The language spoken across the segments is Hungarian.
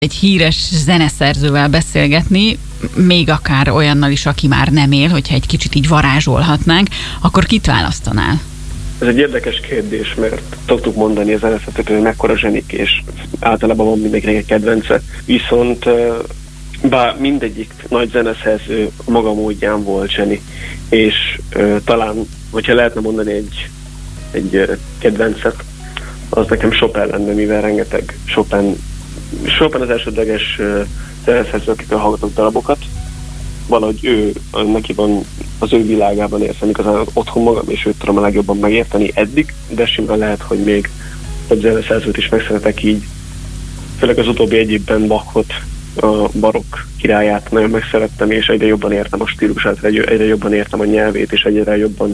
egy híres zeneszerzővel beszélgetni, még akár olyannal is, aki már nem él, hogyha egy kicsit így varázsolhatnánk, akkor kit választanál? Ez egy érdekes kérdés, mert szoktuk mondani a zeneszerzők, hogy mekkora zsenik, és általában van mindenkinek egy kedvence. Viszont bár mindegyik nagy zeneszerző maga módján volt zseni, és talán, hogyha lehetne mondani egy kedvencet, az nekem Chopin lenne, mivel rengeteg Chopin az elsődleges zeneszerző, akitől hallgatok darabokat. Valahogy neki van az ő világában érzem igazán otthon magam, és őt tudom a legjobban megérteni eddig, de simán lehet, hogy még több zeneszerzőt is megszeretek így. Főleg az utóbbi egy évben Bachot, a barokk királyát nagyon megszerettem, és egyre jobban értem a stílusát, egyre jobban értem a nyelvét, és egyre jobban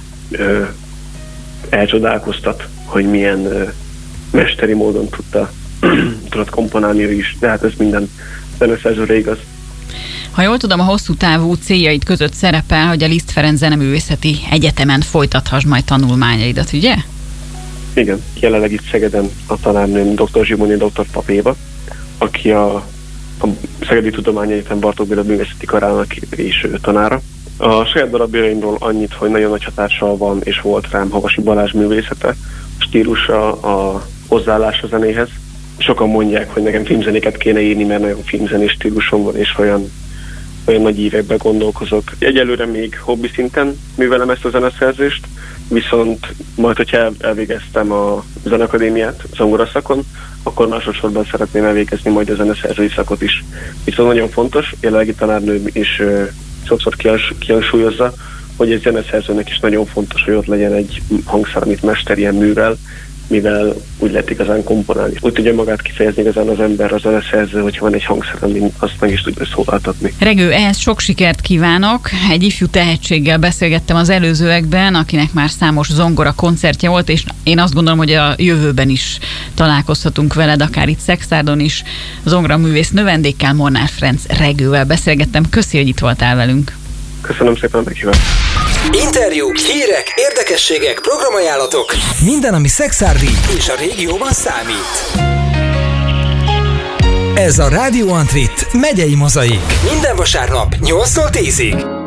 elcsodálkoztat, hogy milyen mesteri módon tudott komponálni ő is, de hát ez minden zeneszerzőre igaz. Ha jól tudom, a hosszú távú céljaid között szerepel, hogy a Liszt Ferenc Zeneművészeti Egyetemen folytathass majd tanulmányaidat, ugye? Igen, jelenleg itt Szegeden a tanárnőm dr. Zsimoni, dr. Papéva, aki a Szegedi Tudományegyetem Bartók Béla Művészeti Karának is tanára. A saját darabjaimról annyit, hogy nagyon nagy hatással van és volt rám Havasi Balázs művészete, a stílusa, a hozzáállás a zenéhez. Sokan mondják, hogy nekem filmzenéket kéne írni, mert nagyon filmzenés stílusom van, és olyan nagy ívekben gondolkozok. Egyelőre még hobbi szinten művelem ezt a zeneszerzést, viszont majd, hogyha elvégeztem a Zeneakadémiát zongoraszakon, akkor másodszorban szeretném elvégezni majd a zeneszerzői szakot is. Viszont nagyon fontos, jelenlegi tanárnőm is sokszor kihangsúlyozza, hogy egy zeneszerzőnek is nagyon fontos, hogy ott legyen egy hangszer, amit mesterien művel, mivel úgy lehet igazán komponálni. Úgy tudja magát kifejezni igazán az ember, a zeneszerző, hogyha van egy hangszer, ami azt meg is tudja szólaltatni. Regő, ehhez sok sikert kívánok. Egy ifjú tehetséggel beszélgettem az előzőekben, akinek már számos zongora koncertje volt, és én azt gondolom, hogy a jövőben is találkozhatunk veled, akár itt Szeksztárdon is. Zongoraművész növendékkel, Molnár Ferenc Regővel beszélgettem. Köszi, hogy itt voltál velünk. Köszönöm szépen a meghívást. Interjúk, hírek, érdekességek, programajánlatok. Minden, ami Szekszárdi és a régióban számít. Ez a Rádió Antrit megyei mozaik. Minden vasárnap 8-tól 10-ig.